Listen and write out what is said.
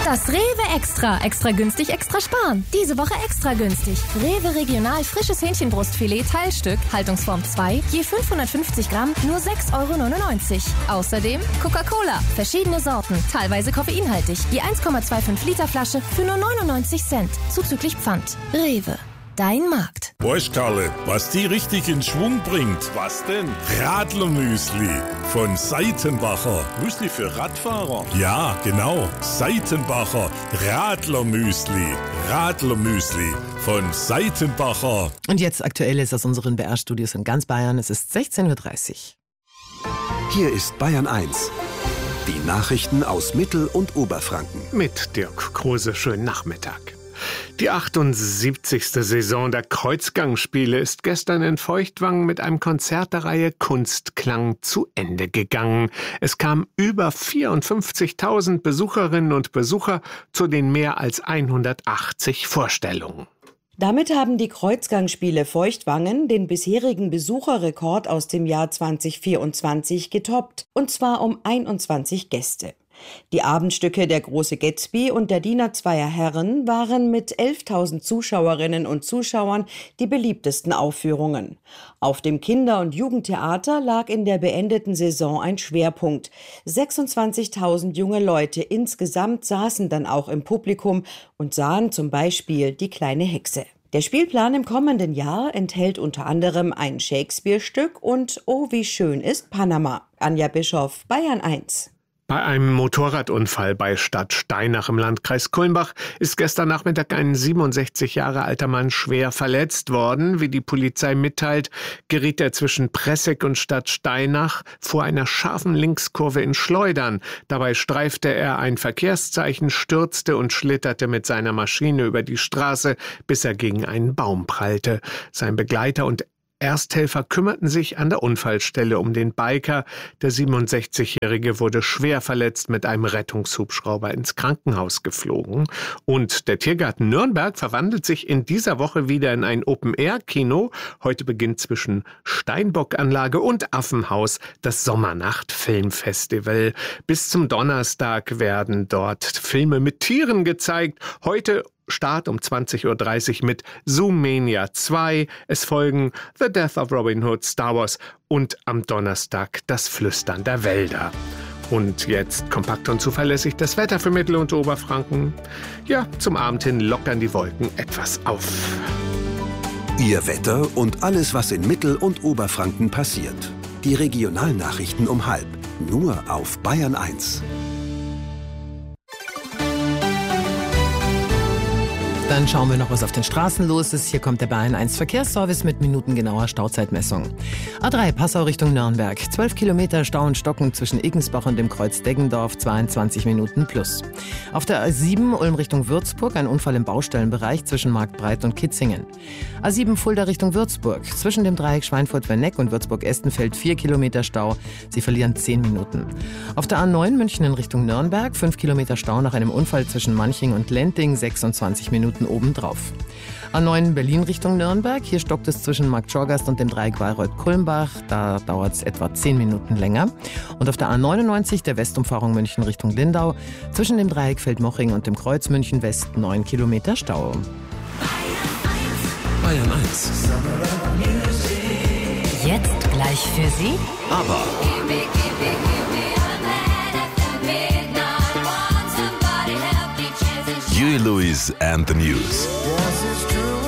Das Rewe Extra. Extra günstig, extra sparen. Diese Woche extra günstig. Rewe Regional frisches Hähnchenbrustfilet Teilstück, Haltungsform 2, je 550 Gramm, nur 6,99 €. Außerdem Coca-Cola, verschiedene Sorten, teilweise koffeinhaltig, je 1,25 Liter Flasche für nur 99 Cent, zuzüglich Pfand. Rewe. Dein Markt. Weißt Karle, was die richtig in Schwung bringt? Was denn? Radlermüsli von Seitenbacher. Müsli für Radfahrer? Ja, genau. Seitenbacher Radlermüsli. Radlermüsli von Seitenbacher. Und jetzt Aktuelles aus unseren BR-Studios in ganz Bayern. Es ist 16:30 Uhr. Hier ist Bayern 1. Die Nachrichten aus Mittel- und Oberfranken. Mit Dirk Kruse, schönen Nachmittag. Die 78. Saison der Kreuzgangspiele ist gestern in Feuchtwangen mit einem Konzert der Reihe Kunstklang zu Ende gegangen. Es kamen über 54.000 Besucherinnen und Besucher zu den mehr als 180 Vorstellungen. Damit haben die Kreuzgangspiele Feuchtwangen den bisherigen Besucherrekord aus dem Jahr 2024 getoppt, und zwar um 21 Gäste. Die Abendstücke Der große Gatsby und Der Diener zweier Herren waren mit 11.000 Zuschauerinnen und Zuschauern die beliebtesten Aufführungen. Auf dem Kinder- und Jugendtheater lag in der beendeten Saison ein Schwerpunkt. 26.000 junge Leute insgesamt saßen dann auch im Publikum und sahen zum Beispiel Die kleine Hexe. Der Spielplan im kommenden Jahr enthält unter anderem ein Shakespeare-Stück und Oh, wie schön ist Panama. Anja Bischoff, Bayern 1. Bei einem Motorradunfall bei Stadtsteinach im Landkreis Kulmbach ist gestern Nachmittag ein 67 Jahre alter Mann schwer verletzt worden. Wie die Polizei mitteilt, geriet er zwischen Pressig und Stadtsteinach vor einer scharfen Linkskurve in Schleudern. Dabei streifte er ein Verkehrszeichen, stürzte und schlitterte mit seiner Maschine über die Straße, bis er gegen einen Baum prallte. Sein Begleiter und Ersthelfer kümmerten sich an der Unfallstelle um den Biker. Der 67-Jährige wurde schwer verletzt mit einem Rettungshubschrauber ins Krankenhaus geflogen. Und der Tiergarten Nürnberg verwandelt sich in dieser Woche wieder in ein Open-Air-Kino. Heute beginnt zwischen Steinbockanlage und Affenhaus das Sommernacht-Filmfestival. Bis zum Donnerstag werden dort Filme mit Tieren gezeigt. Heute Start um 20:30 Uhr mit Zoomania 2. Es folgen The Death of Robin Hood, Star Wars und am Donnerstag das Flüstern der Wälder. Und jetzt kompakt und zuverlässig das Wetter für Mittel- und Oberfranken. Ja, zum Abend hin lockern die Wolken etwas auf. Ihr Wetter und alles, was in Mittel- und Oberfranken passiert. Die Regionalnachrichten um 12:30. Nur auf Bayern 1. Dann schauen wir noch, was auf den Straßen los ist. Hier kommt der Bayern 1 Verkehrsservice mit minutengenauer Stauzeitmessung. A3 Passau Richtung Nürnberg. 12 Kilometer Stau und Stocken zwischen Iggensbach und dem Kreuz Deggendorf, 22 Minuten plus. Auf der A7 Ulm Richtung Würzburg ein Unfall im Baustellenbereich zwischen Marktbreit und Kitzingen. A7 Fulda Richtung Würzburg. Zwischen dem Dreieck Schweinfurt-Werneck und Würzburg-Estenfeld 4 Kilometer Stau. Sie verlieren 10 Minuten. Auf der A9 München in Richtung Nürnberg 5 Kilometer Stau nach einem Unfall zwischen Manching und Lenting, 26 Minuten obendrauf. A9 Berlin Richtung Nürnberg. Hier stockt es zwischen Markt Schorgast und dem Dreieck Bayreuth-Kulmbach. Da dauert es etwa 10 Minuten länger. Und auf der A99 der Westumfahrung München Richtung Lindau. Zwischen dem Dreieck Feldmoching und dem Kreuz München West 9 Kilometer Stau. Bayern 1. Jetzt gleich für Sie Aber Huey Lewis and the News. Yes, it's true.